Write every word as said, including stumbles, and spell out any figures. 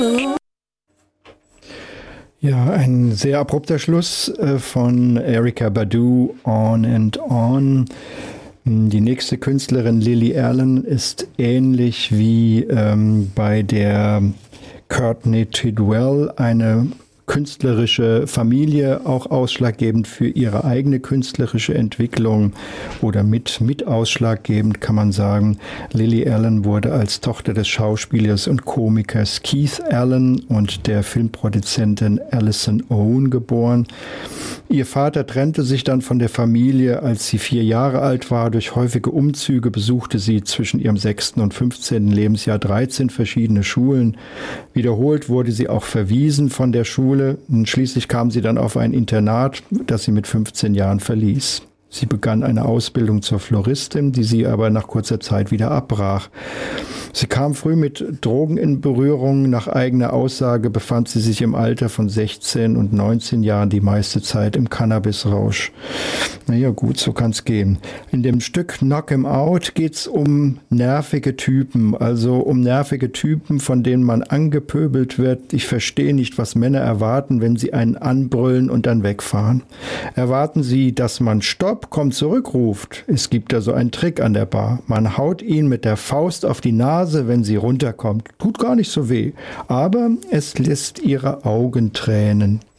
Ja, ein sehr abrupter Schluss äh, von Erykah Badu, On and On. Die nächste Künstlerin, Lily Allen, ist ähnlich wie ähm, bei der Courtney Tidwell eine künstlerische Familie auch ausschlaggebend für ihre eigene künstlerische Entwicklung oder mit, mit ausschlaggebend, kann man sagen. Lily Allen wurde als Tochter des Schauspielers und Komikers Keith Allen und der Filmproduzentin Alison Owen geboren. Ihr Vater trennte sich dann von der Familie, als sie vier Jahre alt war. Durch häufige Umzüge besuchte sie zwischen ihrem sechsten und fünfzehnten Lebensjahr dreizehn verschiedene Schulen. Wiederholt wurde sie auch verwiesen von der Schule. Und schließlich kam sie dann auf ein Internat, das sie mit fünfzehn Jahren verließ. Sie begann eine Ausbildung zur Floristin, die sie aber nach kurzer Zeit wieder abbrach. Sie kam früh mit Drogen in Berührung. Nach eigener Aussage befand sie sich im Alter von sechzehn und neunzehn Jahren die meiste Zeit im Cannabisrausch. Naja gut, so kann's gehen. In dem Stück Knock 'em Out geht's um nervige Typen, also um nervige Typen, von denen man angepöbelt wird. Ich verstehe nicht, was Männer erwarten, wenn sie einen anbrüllen und dann wegfahren. Erwarten sie, dass man Stopp, komm zurück ruft. Es gibt da so einen Trick an der Bar. Man haut ihn mit der Faust auf die Nase, wenn sie runterkommt. Tut gar nicht so weh, aber es lässt ihre Augen tränen.